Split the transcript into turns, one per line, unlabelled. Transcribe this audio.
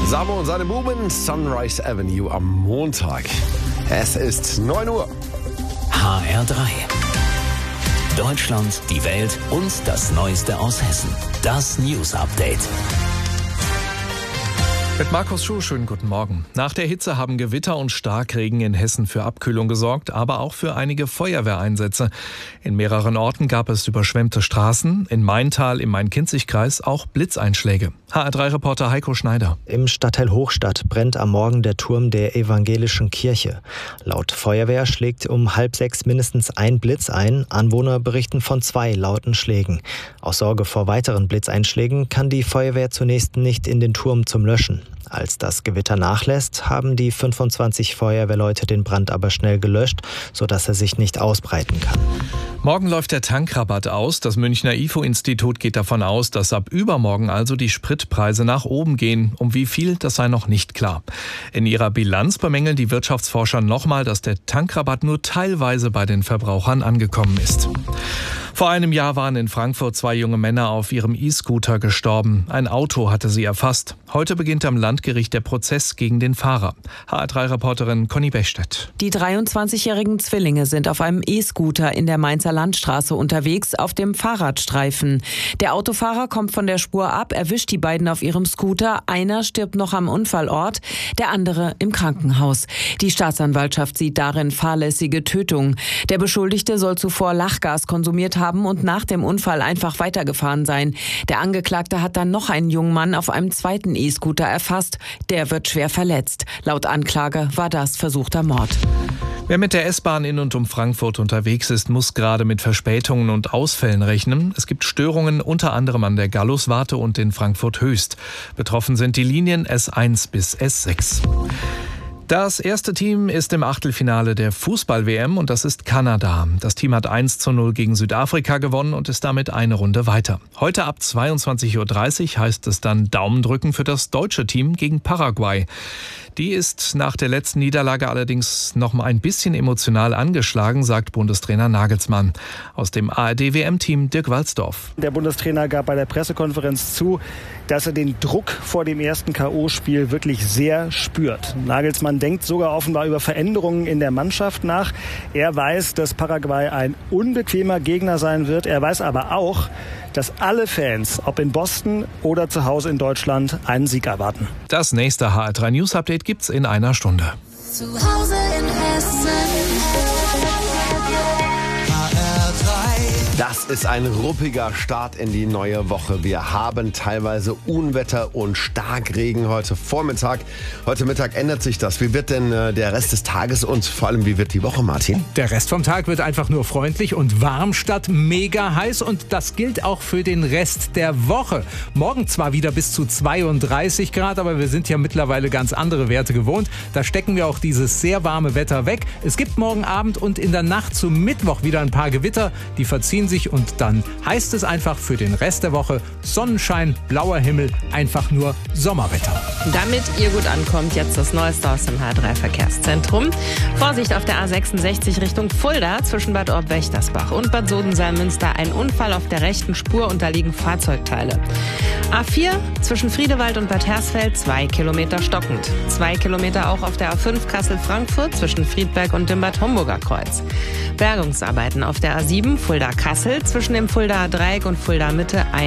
Samo und seine Buben, Sunrise Avenue am Montag. Es ist 9 Uhr.
HR3. Deutschland, die Welt und das Neueste aus Hessen. Das News Update.
Mit Markus Schuh, schönen guten Morgen. Nach der Hitze haben Gewitter und Starkregen in Hessen für Abkühlung gesorgt, aber auch für einige Feuerwehreinsätze. In mehreren Orten gab es überschwemmte Straßen, in Maintal im Main-Kinzig-Kreis auch Blitzeinschläge. HR3-Reporter Heiko Schneider.
Im Stadtteil Hochstadt brennt am Morgen der Turm der evangelischen Kirche. Laut Feuerwehr schlägt um 5:30 mindestens ein Blitz ein. Anwohner berichten von 2 lauten Schlägen. Aus Sorge vor weiteren Blitzeinschlägen kann die Feuerwehr zunächst nicht in den Turm zum Löschen. Als das Gewitter nachlässt, haben die 25 Feuerwehrleute den Brand aber schnell gelöscht, sodass er sich nicht ausbreiten kann.
Morgen läuft der Tankrabatt aus. Das Münchner IFO-Institut geht davon aus, dass ab übermorgen also die Spritpreise nach oben gehen. Um wie viel, das sei noch nicht klar. In ihrer Bilanz bemängeln die Wirtschaftsforscher nochmal, dass der Tankrabatt nur teilweise bei den Verbrauchern angekommen ist. Vor einem Jahr waren in Frankfurt 2 junge Männer auf ihrem E-Scooter gestorben. Ein Auto hatte sie erfasst. Heute beginnt am Landgericht der Prozess gegen den Fahrer. HR3-Reporterin Conny Bechstedt.
Die 23-jährigen Zwillinge sind auf einem E-Scooter in der Mainzer Landstraße unterwegs auf dem Fahrradstreifen. Der Autofahrer kommt von der Spur ab, erwischt die beiden auf ihrem Scooter. Einer stirbt noch am Unfallort, der andere im Krankenhaus. Die Staatsanwaltschaft sieht darin fahrlässige Tötung. Der Beschuldigte soll zuvor Lachgas konsumiert haben und nach dem Unfall einfach weitergefahren sein. Der Angeklagte hat dann noch einen jungen Mann auf einem zweiten E-Scooter erfasst. Der wird schwer verletzt. Laut Anklage war das versuchter Mord.
Wer mit der S-Bahn in und um Frankfurt unterwegs ist, muss gerade mit Verspätungen und Ausfällen rechnen. Es gibt Störungen unter anderem an der Galluswarte und in Frankfurt Höchst. Betroffen sind die Linien S1 bis S6. Das erste Team ist im Achtelfinale der Fußball-WM und das ist Kanada. Das Team hat 1:0 gegen Südafrika gewonnen und ist damit eine Runde weiter. Heute ab 22:30 Uhr heißt es dann Daumen drücken für das deutsche Team gegen Paraguay. Die ist nach der letzten Niederlage allerdings noch mal ein bisschen emotional angeschlagen, sagt Bundestrainer Nagelsmann. Aus dem ARD-WM-Team Dirk Walsdorf.
Der Bundestrainer gab bei der Pressekonferenz zu, dass er den Druck vor dem ersten K.O.-Spiel wirklich sehr spürt. Nagelsmann denkt sogar offenbar über Veränderungen in der Mannschaft nach. Er weiß, dass Paraguay ein unbequemer Gegner sein wird. Er weiß aber auch, dass alle Fans, ob in Boston oder zu Hause in Deutschland, einen Sieg erwarten.
Das nächste HR3 News Update gibt's in einer Stunde.
Zu Hause in Hessen.
Das ist ein ruppiger Start in die neue Woche. Wir haben teilweise Unwetter und Starkregen heute Vormittag. Heute Mittag ändert sich das. Wie wird denn der Rest des Tages und vor allem wie wird die Woche, Martin?
Der Rest vom Tag wird einfach nur freundlich und warm statt mega heiß und das gilt auch für den Rest der Woche. Morgen zwar wieder bis zu 32 Grad, aber wir sind ja mittlerweile ganz andere Werte gewohnt. Da stecken wir auch dieses sehr warme Wetter weg. Es gibt morgen Abend und in der Nacht zum Mittwoch wieder ein paar Gewitter, die verziehen sich und dann heißt es einfach für den Rest der Woche Sonnenschein, blauer Himmel, einfach nur Sommerwetter.
Damit ihr gut ankommt, jetzt das Neueste aus dem H3 Verkehrszentrum. Vorsicht auf der A66 Richtung Fulda zwischen Bad Orb-Wächtersbach und Bad Sodensalm-Münster. Ein Unfall auf der rechten Spur, unterliegen Fahrzeugteile. A4 zwischen Friedewald und Bad Hersfeld 2 Kilometer stockend. 2 Kilometer auch auf der A5 Kassel-Frankfurt zwischen Friedberg und dem Bad Homburger Kreuz. Bergungsarbeiten auf der A7 Fulda-Kassel zwischen dem Fuldaer Dreieck und Fulda Mitte